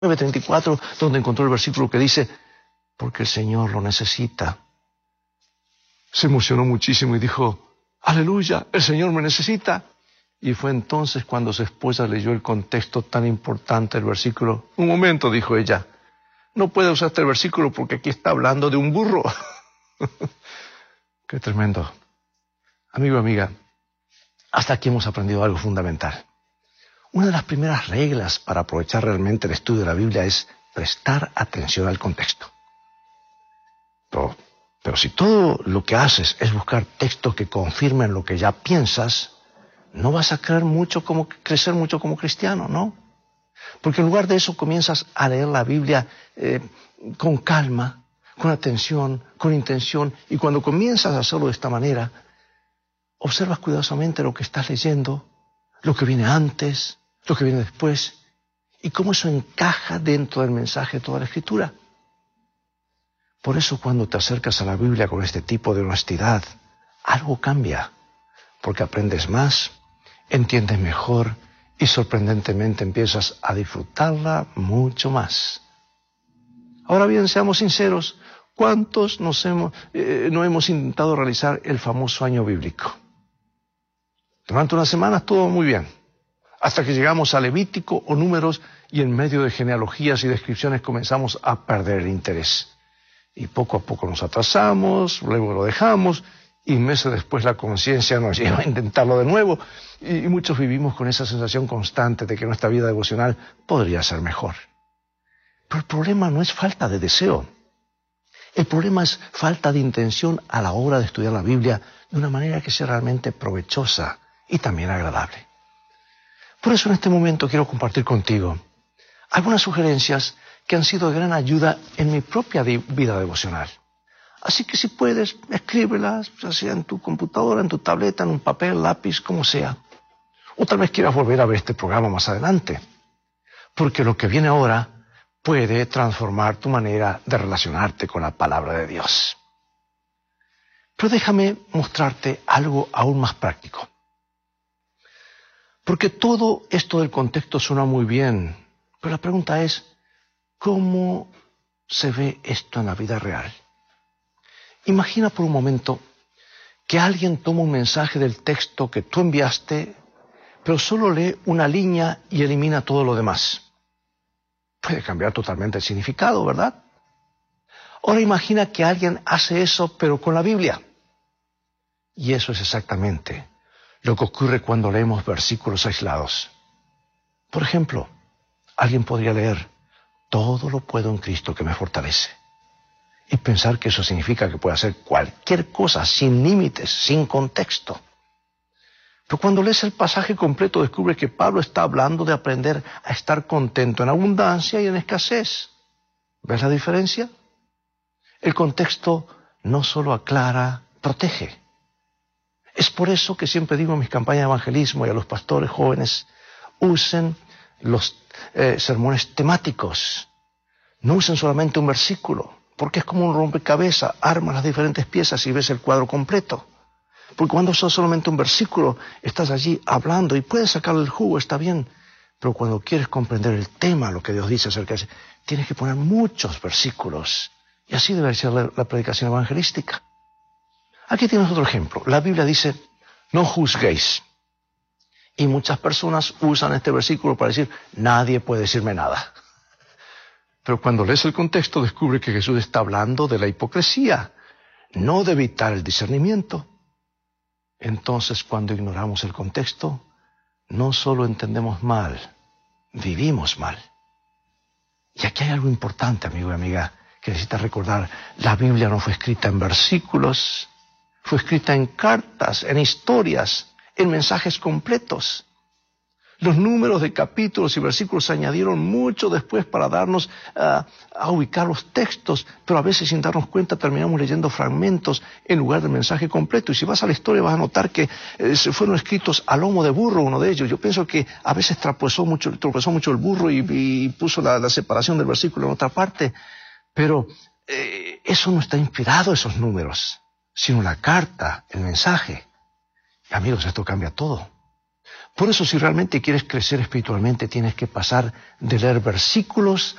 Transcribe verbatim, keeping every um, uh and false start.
nueve treinta y cuatro, donde encontró el versículo que dice, porque el Señor lo necesita. Se emocionó muchísimo y dijo, aleluya, el Señor me necesita. Y fue entonces cuando su esposa leyó el contexto tan importante del versículo. Un momento, dijo ella, no puede usar este versículo porque aquí está hablando de un burro. Qué tremendo. Amigo, amiga, hasta aquí hemos aprendido algo fundamental. Una de las primeras reglas para aprovechar realmente el estudio de la Biblia es prestar atención al contexto. Pero, pero si todo lo que haces es buscar textos que confirmen lo que ya piensas, no vas a creer mucho como, crecer mucho como cristiano, ¿no? Porque en lugar de eso comienzas a leer la Biblia eh, con calma, con atención, con intención, y cuando comienzas a hacerlo de esta manera, observas cuidadosamente lo que estás leyendo, lo que viene antes, lo que viene después, y cómo eso encaja dentro del mensaje de toda la Escritura. Por eso cuando te acercas a la Biblia con este tipo de honestidad, algo cambia, porque aprendes más, entiendes mejor y sorprendentemente empiezas a disfrutarla mucho más. Ahora bien, seamos sinceros, ¿cuántos nos hemos, eh, no hemos intentado realizar el famoso año bíblico? Durante unas semanas todo muy bien, hasta que llegamos a Levítico o Números y en medio de genealogías y descripciones comenzamos a perder el interés. Y poco a poco nos atrasamos, luego lo dejamos y meses después la conciencia nos lleva a intentarlo de nuevo y muchos vivimos con esa sensación constante de que nuestra vida devocional podría ser mejor. Pero el problema no es falta de deseo. El problema es falta de intención a la hora de estudiar la Biblia de una manera que sea realmente provechosa y también agradable. Por eso en este momento quiero compartir contigo algunas sugerencias que han sido de gran ayuda en mi propia vida devocional. Así que si puedes, escríbelas, ya sea en tu computadora, en tu tableta, en un papel, lápiz, como sea. O tal vez quieras volver a ver este programa más adelante. Porque lo que viene ahora puede transformar tu manera de relacionarte con la palabra de Dios. Pero déjame mostrarte algo aún más práctico. Porque todo esto del contexto suena muy bien, pero la pregunta es, ¿cómo se ve esto en la vida real? Imagina por un momento que alguien toma un mensaje del texto que tú enviaste, pero solo lee una línea y elimina todo lo demás. Puede cambiar totalmente el significado, ¿verdad? Ahora imagina que alguien hace eso, pero con la Biblia. Y eso es exactamente lo que ocurre cuando leemos versículos aislados. Por ejemplo, alguien podría leer, todo lo puedo en Cristo que me fortalece. Y pensar que eso significa que puede hacer cualquier cosa sin límites, sin contexto. Pero cuando lees el pasaje completo descubre que Pablo está hablando de aprender a estar contento en abundancia y en escasez. ¿Ves la diferencia? El contexto no solo aclara, protege. Es por eso que siempre digo en mis campañas de evangelismo y a los pastores jóvenes, usen los eh, sermones temáticos. No usen solamente un versículo, porque es como un rompecabezas, armas las diferentes piezas y ves el cuadro completo. Porque cuando usas solamente un versículo, estás allí hablando y puedes sacarle el jugo, está bien. Pero cuando quieres comprender el tema, lo que Dios dice acerca de eso, tienes que poner muchos versículos. Y así debe ser la, la predicación evangelística. Aquí tienes otro ejemplo. La Biblia dice, no juzguéis. Y muchas personas usan este versículo para decir, nadie puede decirme nada. Pero cuando lees el contexto, descubre que Jesús está hablando de la hipocresía, no de evitar el discernimiento. Entonces, cuando ignoramos el contexto, no solo entendemos mal, vivimos mal. Y aquí hay algo importante, amigo y amiga, que necesitas recordar. La Biblia no fue escrita en versículos, fue escrita en cartas, en historias, en mensajes completos. Los números de capítulos y versículos se añadieron mucho después para darnos uh, a ubicar los textos, pero a veces sin darnos cuenta terminamos leyendo fragmentos en lugar del mensaje completo. Y si vas a la historia vas a notar que eh, fueron escritos a lomo de burro uno de ellos. Yo pienso que a veces tropezó mucho, tropezó mucho el burro y, y puso la, la separación del versículo en otra parte. Pero eh, eso no está inspirado, esos números, sino la carta, el mensaje. Y amigos, esto cambia todo. Por eso, si realmente quieres crecer espiritualmente, tienes que pasar de leer versículos